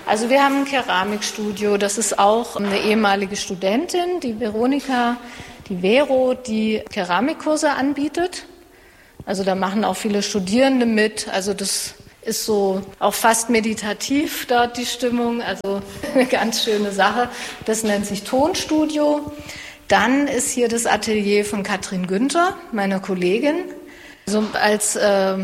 Also wir haben ein Keramikstudio, das ist auch eine ehemalige Studentin, die Veronika, die Vero, die Keramikkurse anbietet. Also da machen auch viele Studierende mit, also das ist so auch fast meditativ dort die Stimmung, also eine ganz schöne Sache. Das nennt sich Tonstudio. Dann ist hier das Atelier von Katrin Günther, meiner Kollegin. Also als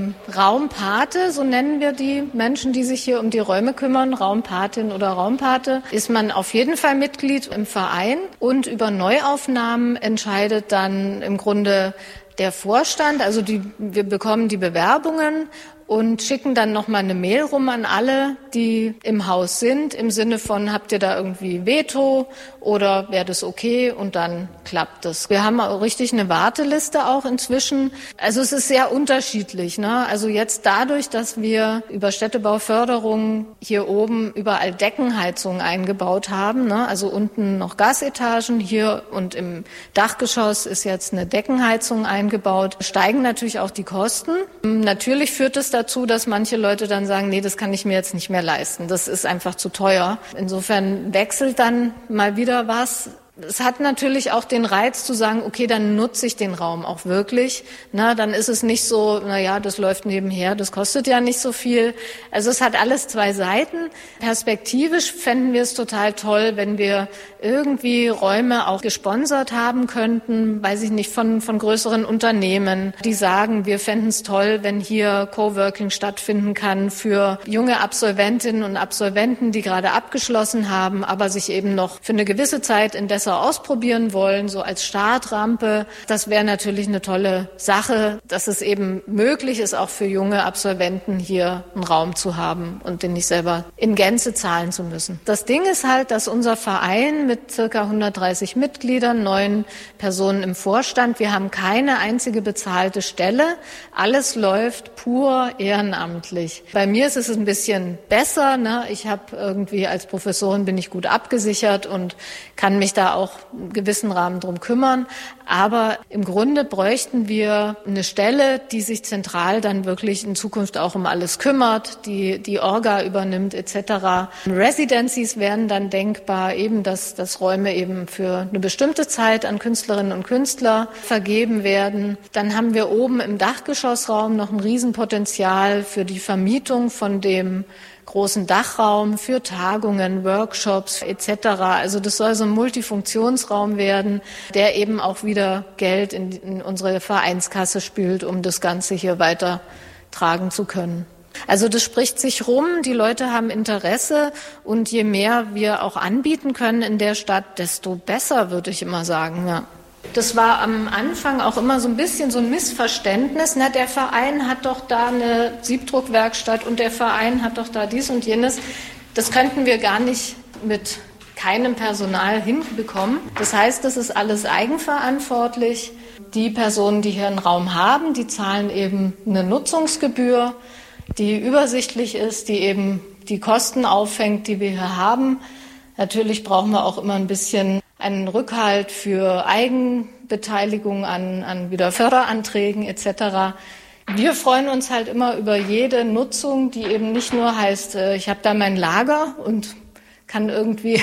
Raumpate, so nennen wir die Menschen, die sich hier um die Räume kümmern, Raumpatin oder Raumpate, ist man auf jeden Fall Mitglied im Verein und über Neuaufnahmen entscheidet dann im Grunde der Vorstand. Also wir bekommen die Bewerbungen und schicken dann nochmal eine Mail rum an alle, die im Haus sind, im Sinne von, habt ihr da irgendwie Veto oder wäre das okay? Und dann klappt das. Wir haben auch richtig eine Warteliste auch inzwischen. Also es ist sehr unterschiedlich, ne? Also jetzt dadurch, dass wir über Städtebauförderung hier oben überall Deckenheizungen eingebaut haben, ne? Also unten noch Gasetagen, hier und im Dachgeschoss ist jetzt eine Deckenheizung eingebaut, steigen natürlich auch die Kosten. Natürlich führt es dazu, dass manche Leute dann sagen, nee, das kann ich mir jetzt nicht mehr leisten. Das ist einfach zu teuer. Insofern wechselt dann mal wieder was. Es hat natürlich auch den Reiz zu sagen, okay, dann nutze ich den Raum auch wirklich. Na, dann ist es nicht so, das läuft nebenher, das kostet ja nicht so viel. Also es hat alles zwei Seiten. Perspektivisch fänden wir es total toll, wenn wir irgendwie Räume auch gesponsert haben könnten, weiß ich nicht, von größeren Unternehmen, die sagen, wir fänden es toll, wenn hier Coworking stattfinden kann für junge Absolventinnen und Absolventen, die gerade abgeschlossen haben, aber sich eben noch für eine gewisse Zeit in Dessau ausprobieren wollen, so als Startrampe. Das wäre natürlich eine tolle Sache, dass es eben möglich ist, auch für junge Absolventen hier einen Raum zu haben und den nicht selber in Gänze zahlen zu müssen. Das Ding ist halt, dass unser Verein mit circa 130 Mitgliedern, 9 Personen im Vorstand, wir haben keine einzige bezahlte Stelle. Alles läuft pur ehrenamtlich. Bei mir ist es ein bisschen besser, ne? Ich habe irgendwie als Professorin bin ich gut abgesichert und kann mich da auch einen gewissen Rahmen drum kümmern. Aber im Grunde bräuchten wir eine Stelle, die sich zentral dann wirklich in Zukunft auch um alles kümmert, die Orga übernimmt etc. Residencies wären dann denkbar, eben dass Räume eben für eine bestimmte Zeit an Künstlerinnen und Künstler vergeben werden. Dann haben wir oben im Dachgeschossraum noch ein Riesenpotenzial für die Vermietung von dem großen Dachraum für Tagungen, Workshops etc. Also das soll so ein Multifunktionsraum werden, der eben auch wieder Geld in unsere Vereinskasse spült, um das Ganze hier weiter tragen zu können. Also das spricht sich rum, die Leute haben Interesse und je mehr wir auch anbieten können in der Stadt, desto besser, würde ich immer sagen, ja. Das war am Anfang auch immer so ein bisschen so ein Missverständnis. Na, der Verein hat doch da eine Siebdruckwerkstatt und der Verein hat doch da dies und jenes. Das könnten wir gar nicht mit keinem Personal hinbekommen. Das heißt, das ist alles eigenverantwortlich. Die Personen, die hier einen Raum haben, die zahlen eben eine Nutzungsgebühr, die übersichtlich ist, die eben die Kosten auffängt, die wir hier haben. Natürlich brauchen wir auch immer ein bisschen einen Rückhalt für Eigenbeteiligung an wieder Förderanträgen etc. Wir freuen uns halt immer über jede Nutzung, die eben nicht nur heißt, ich habe da mein Lager und kann irgendwie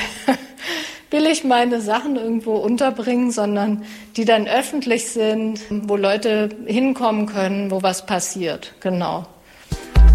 billig meine Sachen irgendwo unterbringen, sondern die dann öffentlich sind, wo Leute hinkommen können, wo was passiert. Genau.